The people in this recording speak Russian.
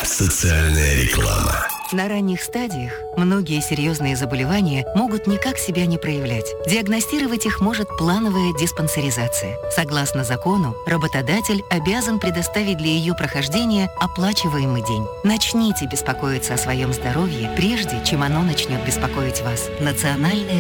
Социальная реклама. На ранних стадиях многие серьезные заболевания могут никак себя не проявлять. Диагностировать их может плановая диспансеризация. Согласно закону, работодатель обязан предоставить для ее прохождения оплачиваемый день. Начните беспокоиться о своем здоровье, прежде чем оно начнет беспокоить вас. Национальная